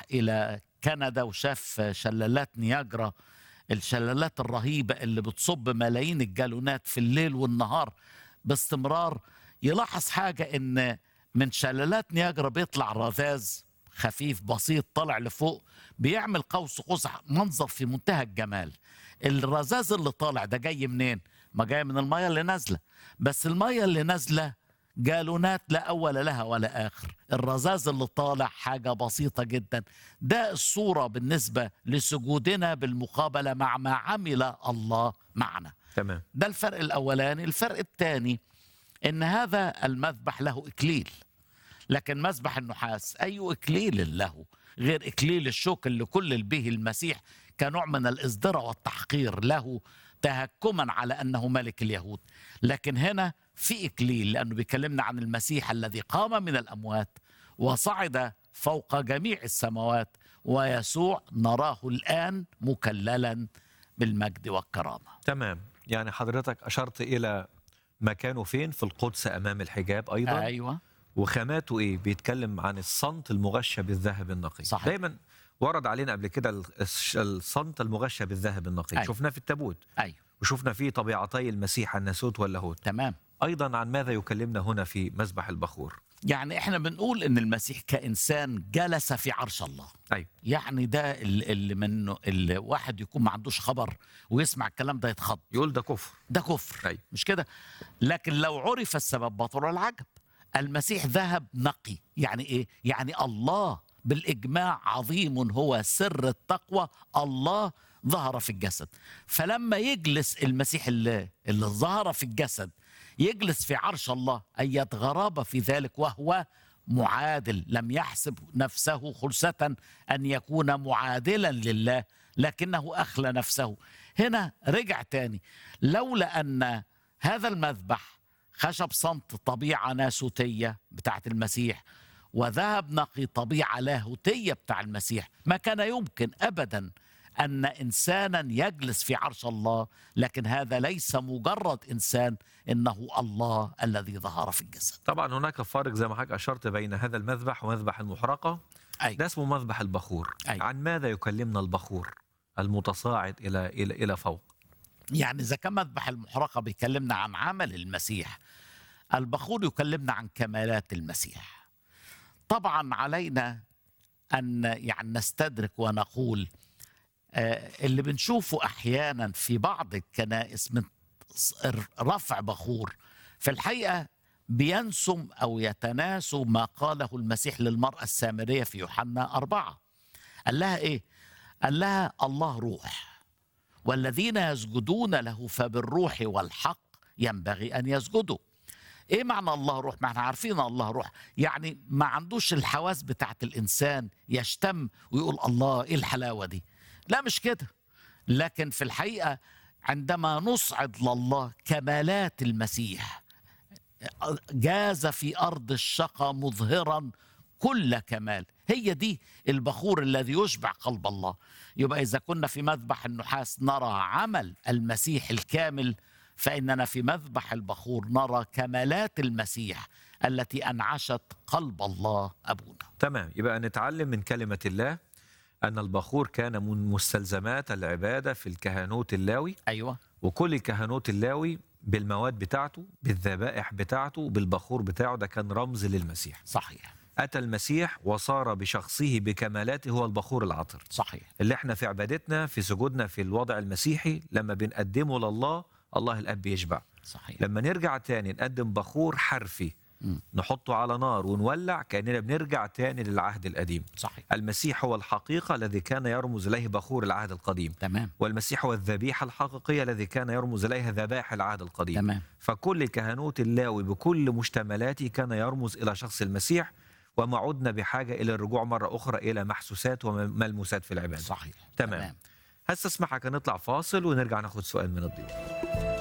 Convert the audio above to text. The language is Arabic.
إلى كندا وشاف شلالات نياجرا، الشلالات الرهيبة اللي بتصب ملايين الجالونات في الليل والنهار باستمرار، يلاحظ حاجة إن من شلالات نياجرا بيطلع رذاذ خفيف بسيط طالع لفوق، بيعمل قوس قزح، منظر في منتهى الجمال. الرذاذ اللي طالع ده جاي منين؟ ما جاي من المية اللي نازلة، بس المية اللي نازلة جالونات لا أول لها ولا آخر. الرذاذ اللي طالع حاجة بسيطة جدا. ده الصورة بالنسبة لسجودنا بالمقابلة مع ما عمل الله معنا. تمام. ده الفرق الأولاني. الفرق الثاني إن هذا المذبح له إكليل، لكن مذبح النحاس أي إكليل له غير إكليل الشوك اللي كلل به المسيح كنوع من الإصدرة والتحقير له، تهكما على أنه ملك اليهود. لكن هنا في إكليل، لأنه بيكلمنا عن المسيح الذي قام من الأموات وصعد فوق جميع السماوات، ويسوع نراه الآن مكللا بالمجد والكرامة. تمام. يعني حضرتك أشرت إلى مكانه فين؟ في القدس أمام الحجاب أيضا. أيوة وخاماته إيه؟ بيتكلم عن الصمت المغشى بالذهب النقي. صحيح. دايما ورد علينا قبل كده الصمت المغشى بالذهب النقي. أيوة. شفناه في التابوت، أيوة وشفنا فيه طبيعتي المسيح الناسوت واللاهوت. تمام. أيضا عن ماذا يكلمنا هنا في مذبح البخور؟ يعني احنا بنقول ان المسيح كإنسان جلس في عرش الله. أيوة. يعني ده اللي منه الواحد يكون ما عندوش خبر ويسمع الكلام ده يتخض، يقول ده كفر. ده كفر. أيوة. مش كده؟ لكن لو عرف السبب بطل العجب. المسيح ذهب نقي. يعني ايه؟ يعني الله بالإجماع عظيم هو سر التقوى، الله ظهر في الجسد. فلما يجلس المسيح اللي ظهر في الجسد يجلس في عرش الله، أية غرابة في ذلك، وهو معادل، لم يحسب نفسه خلسة أن يكون معادلا لله، لكنه أخلى نفسه. هنا رجع تاني، لولا أن هذا المذبح خشب صمت طبيعة ناسوتية بتاعت المسيح، وذهب نقي طبيعة لاهوتية بتاع المسيح، ما كان يمكن أبدا أن إنسانا يجلس في عرش الله. لكن هذا ليس مجرد إنسان، إنه الله الذي ظهر في الجسد. طبعا هناك فارق زي ما حضرتك أشرت بين هذا المذبح ومذبح المحرقة. أيوة. ده اسمه مذبح البخور. أيوة. عن ماذا يكلمنا البخور المتصاعد إلى فوق؟ يعني إذا كان مذبح المحرقة بيكلمنا عن عمل المسيح، البخور يكلمنا عن كمالات المسيح. طبعا علينا أن يعني نستدرك ونقول اللي بنشوفه أحيانا في بعض الكنائس من رفع بخور، في الحقيقة بينسم أو يتناسوا ما قاله المسيح للمرأة السامرية في يوحنا 4. قال لها إيه؟ قال لها الله روح، والذين يسجدون له فبالروح والحق ينبغي أن يسجدوا. ايه معنى الله روح؟ ما احنا عارفين الله روح، يعني ما عندوش الحواس بتاعت الانسان يشتم ويقول الله ايه الحلاوة دي. لا مش كده. لكن في الحقيقة عندما نصعد لله كمالات المسيح، جاز في أرض الشقى مظهرا كل كمال، هي دي البخور الذي يشبع قلب الله. يبقى إذا كنا في مذبح النحاس نرى عمل المسيح الكامل، فإننا في مذبح البخور نرى كمالات المسيح التي أنعشت قلب الله أبونا. تمام. يبقى نتعلم من كلمة الله أن البخور كان من مستلزمات العبادة في الكهنوت اللاوي. أيوة. وكل الكهنوت اللاوي بالمواد بتاعته، بالذبائح بتاعته، بالبخور بتاعه، ده كان رمز للمسيح. صحيح. أتى المسيح وصار بشخصه بكمالاته هو البخور العطر. صحيح. اللي احنا في عبادتنا، في سجودنا، في الوضع المسيحي، لما بنقدمه لله الله الأب يشبع. صحيح. لما نرجع تاني نقدم بخور حرفي نحطه على نار ونولع، كأننا بنرجع تاني للعهد القديم. صحيح. المسيح هو الحقيقة الذي كان يرمز إليه بخور العهد القديم. تمام. والمسيح هو الذبيحة الحقيقية الذي كان يرمز إليها ذبائح العهد القديم. تمام. فكل الكهنوت اللاوي بكل مشتملاته كان يرمز إلى شخص المسيح، وما عدنا بحاجة إلى الرجوع مرة أخرى إلى محسوسات وملموسات في العبادة. صحيح. تمام. هستسمحك نطلع فاصل ونرجع ناخد سؤال من الضيوف.